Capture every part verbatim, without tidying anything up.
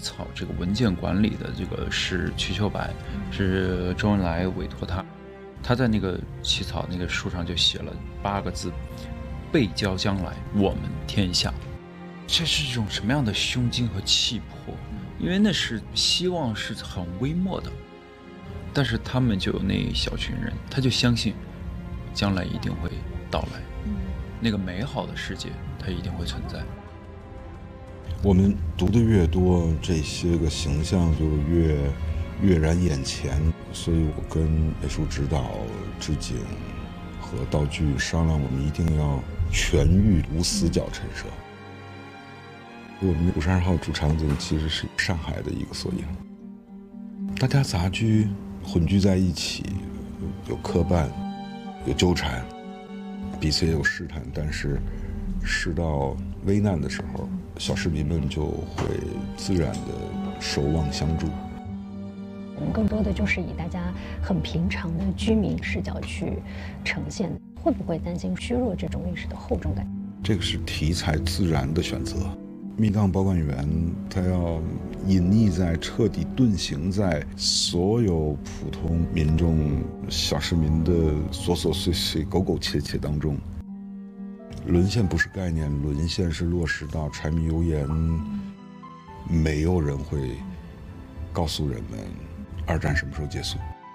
草这个文件管理的这个是瞿秋白，是周恩来委托他，他在那个起草那个书上就写了八个字：背交将来，我们天下。这是一种什么样的胸襟和气魄？因为那是希望是很微末的，但是他们就有那一小群人，他就相信将来一定会到来，那个美好的世界它一定会存在。 我们读的越多，这些个形象就越跃然眼前，所以我跟美术指导、置景和道具商量，我们一定要全域无死角陈设。我们五十二号主场景其实是上海的一个缩影，大家杂居混居在一起，有磕绊，有纠缠，彼此也有试探，但是事到危难的时候，小市民们就会自然的守望相助。 我们更多的就是以大家很平常的居民视角去呈现，会不会担心削弱这种历史的厚重感？ 这个是题材自然的选择。密档保管员他要隐匿在、彻底遁形在所有普通民众、小市民的琐琐碎碎、苟苟切切当中。沦陷不是概念，沦陷是落实到柴米油盐。没有人会告诉人们二战什么时候结束。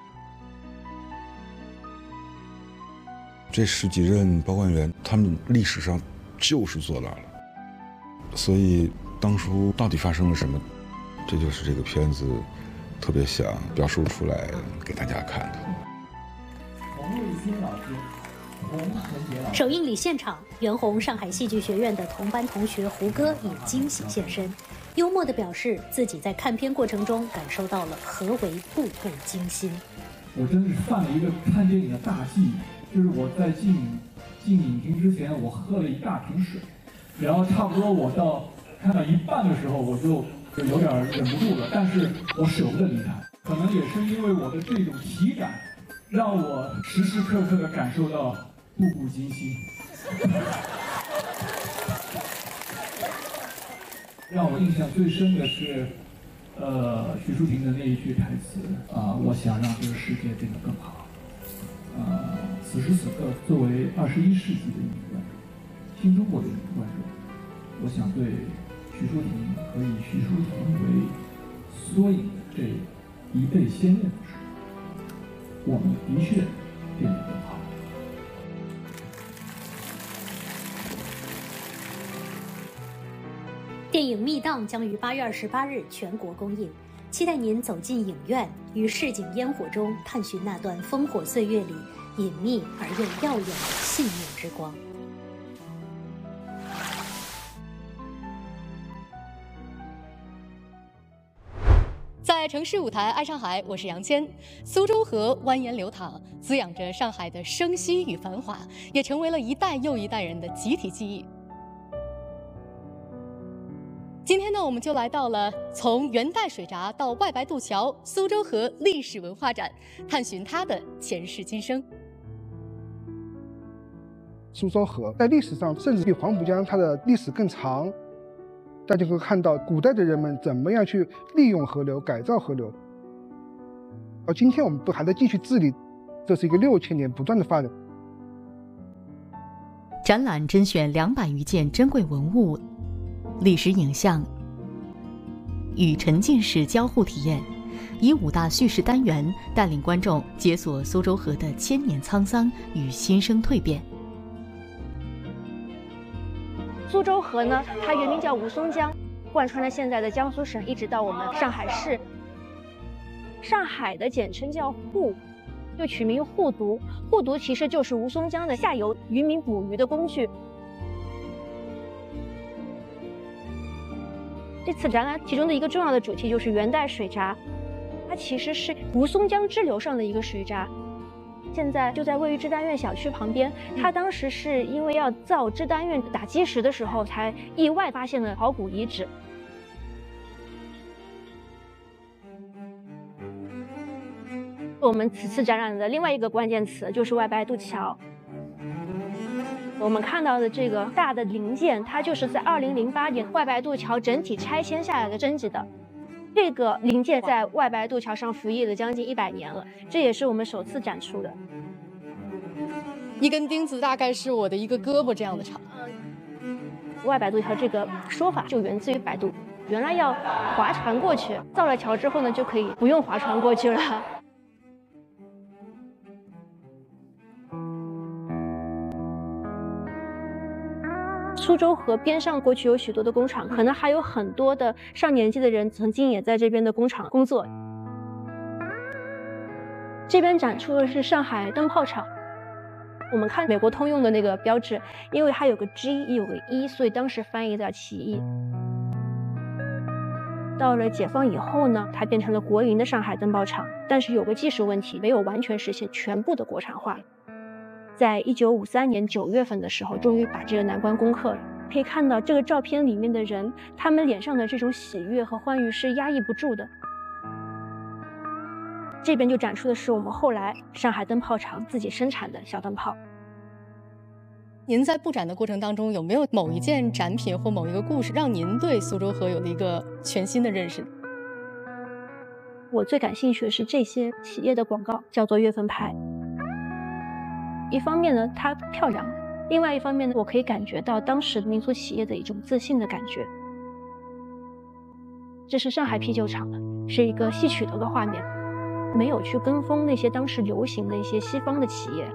这十几任保管员，他们历史上就是做到了。所以当初到底发生了什么，这就是这个片子特别想表述出来给大家看的。 洪卫新老师，洪承杰老师。 首映礼现场，袁弘上海戏剧学院的同班同学胡歌以惊喜现身，幽默地表示自己在看片过程中感受到了何为步步惊心。 我真是犯了一个看电影的大忌，就是我在进进影厅之前，我喝了一大瓶水。然后差不多我到看到一半的时候，我就就有点忍不住了，但是我舍不得离开。可能也是因为我的这种体感，让我时时刻刻的感受到步步惊心。让我印象最深的是，呃，徐淑婷的那一句台词啊、呃，我想让这个世界变得更好。呃，此时此刻，作为二十一世纪的一名观众，新中国的一名观众，我想对徐淑婷和以徐淑婷为缩影的这一辈先烈们说，我们的确变得更好。 电影《密档》将于八月二十八日全国公映，期待您走进影院，于市井烟火中探寻那段烽火岁月里隐秘而又耀眼的信念之光。 在城市舞台爱上海，我是杨谦。苏州河蜿蜒流淌，滋养着上海的生息与繁华，也成为了一代又一代人的集体记忆。今天呢，我们就来到了从元代水闸到外白渡桥苏州河历史文化展，探寻它的前世今生。 苏州河在历史上甚至比黄浦江它的历史更长，大家会看到古代的人们怎么样去利用河流、改造河流。而今天我们都还在继续治理，这是一个六千年不断的发展。 展览甄选两百余件珍贵文物、历史影像，与沉浸式交互体验，以五大叙事单元带领观众解锁苏州河的千年沧桑与新生蜕变。 苏州河呢，它原名叫吴淞江，贯穿了现在的江苏省，一直到我们上海市。上海的简称叫沪，就取名沪渎。沪渎其实就是吴淞江的下游渔民捕鱼的工具。这次展览其中的一个重要的主题就是元代水闸，它其实是吴淞江支流上的一个水闸。现在就在位于支丹苑小区旁边，它当时是因为要造支丹苑打基石的时候，才意外发现了考古遗址。我们此次展览的另外一个关键词就是外白渡桥。我们看到的这个大的零件，它就是在二零零八年外白渡桥整体拆迁下来的征集的。 这个零件在外白渡桥上服役了将近一百年了，这也是我们首次展出的。 一根钉子大概是我的一个胳膊这样的长。 外白渡桥这个说法就源自于百度，原来要划船过去，造了桥之后呢，就可以不用划船过去了。苏州河边上过去有许多的工厂，可能还有很多的上年纪的人曾经也在这边的工厂工作。这边展出的是上海灯泡厂。我们看美国通用的那个标志，因为它有个 G 也有个 E， 所以当时翻译叫起义。到了解放以后呢，它变成了国营的上海灯泡厂，但是有个技术问题，没有完全实现全部的国产化。在一九五三年九月份的时候，终于把这个难关攻克了。可以看到这个照片里面的人，他们脸上的这种喜悦和欢愉是压抑不住的。这边就展出的是我们后来上海灯泡厂自己生产的小灯泡。 您在布展的过程当中，有没有某一件展品或某一个故事，让您对苏州河有了一个全新的认识？ 我最感兴趣的是这些企业的广告，叫做月份牌。一方面呢，它漂亮；另外一方面呢，我可以感觉到当时民族企业的一种自信的感觉。这是上海啤酒厂的，是一个戏曲的一个画面，没有去跟风那些当时流行的一些西方的企业。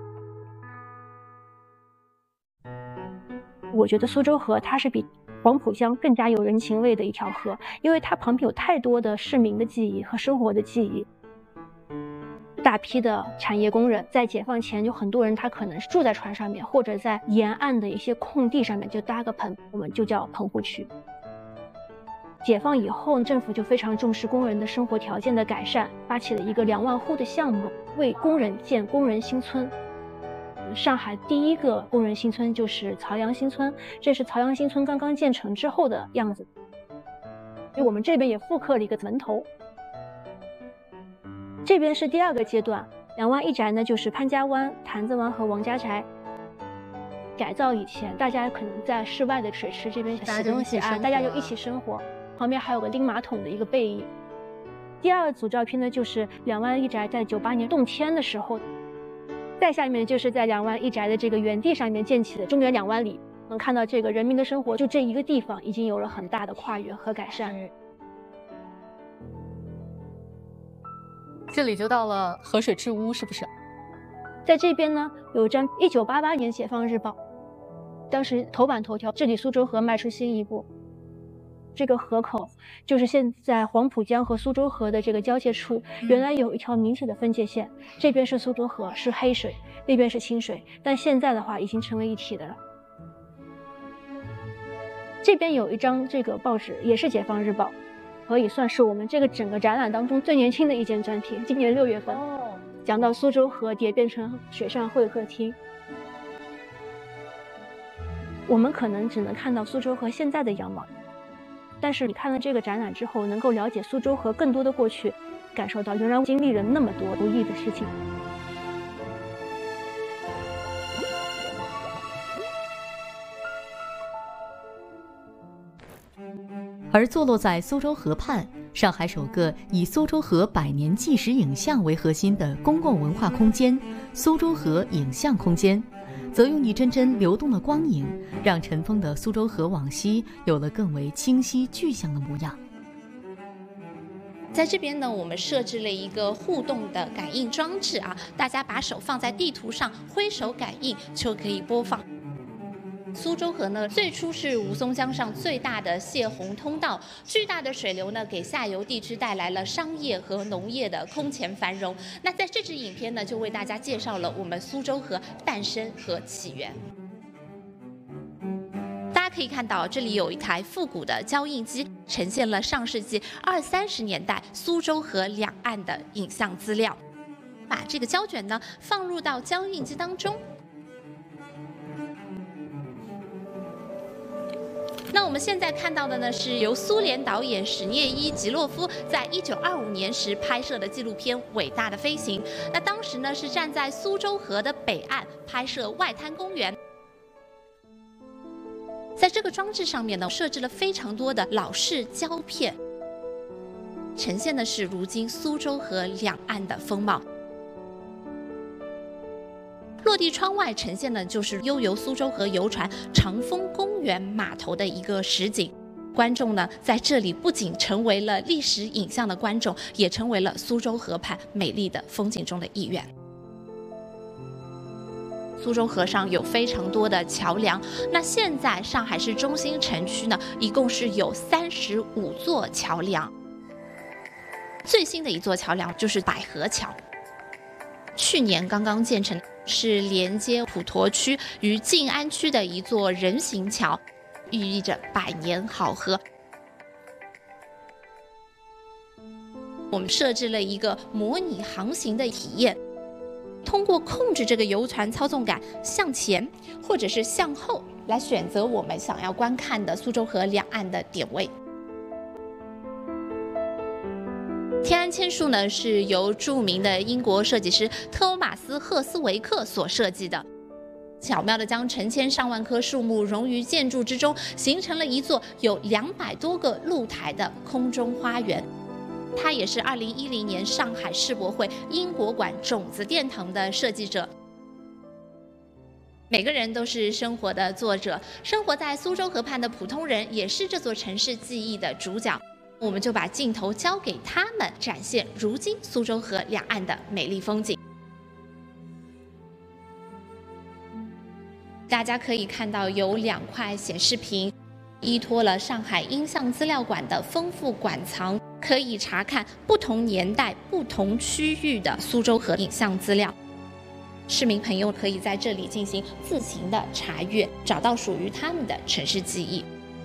我觉得苏州河它是比黄浦江更加有人情味的一条河，因为它旁边有太多的市民的记忆和生活的记忆。大批的产业工人在解放前，有很多人他可能是住在船上面，或者在沿岸的一些空地上面就搭个棚，我们就叫棚户区。解放以后，政府就非常重视工人的生活条件的改善，发起了一个两万户的项目，为工人建工人新村。上海第一个工人新村就是曹杨新村，这是曹杨新村刚刚建成之后的样子。所以我们这边也复刻了一个门头。这边是第二个阶段，两湾一宅呢，就是潘家湾、坛子湾和王家宅。改造以前，大家可能在室外的水池这边洗东西啊，大家就一起生活。旁边还有个拎马桶的一个背影。第二组照片呢，就是两湾一宅在九八年动迁的时候。再下面就是在两湾一宅的这个原地上面建起的中原两湾里，能看到这个人民的生活就这一个地方已经有了很大的跨越和改善。 这里就到了河水之屋，是不是？ 在这边呢，有张一九八八年解放日报，当时头版头条，这里苏州河迈出新一步。这个河口就是现在黄浦江和苏州河的这个交界处，原来有一条明显的分界线，这边是苏州河，是黑水，那边是清水，但现在的话已经成为一体的了。这边有一张这个报纸，也是解放日报，可以算是我们这个整个展览当中最年轻的一件展品，今年六月份，讲到苏州河蝶变成水上会客厅。我们可能只能看到苏州河现在的样貌，但是你看了这个展览之后，能够了解苏州河更多的过去，感受到原来经历了那么多不易的事情。 而坐落在苏州河畔，上海首个以苏州河百年纪实影像为核心的公共文化空间——苏州河影像空间，则用一帧帧流动的光影，让尘封的苏州河往昔有了更为清晰具象的模样。 在这边呢，我们设置了一个互动的感应装置啊，大家把手放在地图上，挥手感应就可以播放。苏州河呢，最初是吴淞江上最大的泄洪通道，巨大的水流呢，给下游地区带来了商业和农业的空前繁荣。那在这支影片呢，就为大家介绍了我们苏州河诞生和起源。大家可以看到，这里有一台复古的胶印机，呈现了上世纪二三十年代苏州河两岸的影像资料。把这个胶卷呢，放入到胶印机当中。那我们现在看到的呢，是由苏联导演史涅伊吉洛夫在一九二五年时拍摄的纪录片《伟大的飞行》。那当时呢，是站在苏州河的北岸拍摄外滩公园。在这个装置上面呢，设置了非常多的老式胶片。 呈现的是如今苏州河两岸的风貌。落地窗外呈现的就是悠游苏州河游船长风公园码头的一个实景。观众呢，在这里不仅成为了历史影像的观众，也成为了苏州河畔美丽的风景中的一员。苏州河上有非常多的桥梁，那现在上海市中心城区呢，一共是有三十五座桥梁。最新的一座桥梁就是百合桥，去年刚刚建成，是连接普陀区与静安区的一座人行桥，寓意着百年好合。我们设置了一个模拟航行的体验，通过控制这个游船操纵杆向前或者是向后，来选择我们想要观看的苏州河两岸的点位。天安千树呢，是由著名的英国设计师特欧马斯·赫斯维克所设计的，巧妙地将成千上万棵树木融于建筑之中，形成了一座有两百多个露台的空中花园。他也是二零一零年上海世博会英国馆种子殿堂的设计者。每个人都是生活的作者，生活在苏州河畔的普通人也是这座城市记忆的主角。我们就把镜头交给他们，展现如今苏州河两岸的美丽风景。大家可以看到有两块显示屏，依托了上海音像资料馆的丰富馆藏，可以查看不同年代、不同区域的苏州河影像资料。市民朋友可以在这里进行自行的查阅，找到属于他们的城市记忆。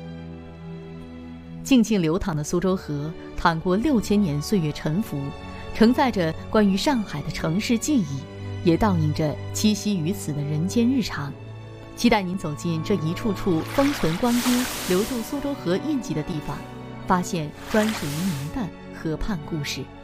静静流淌的苏州河，淌过六千年岁月沉浮，承载着关于上海的城市记忆，也倒映着栖息于此的人间日常。期待您走进这一处处封存光阴、留住苏州河印记的地方，发现专属于您的河畔故事。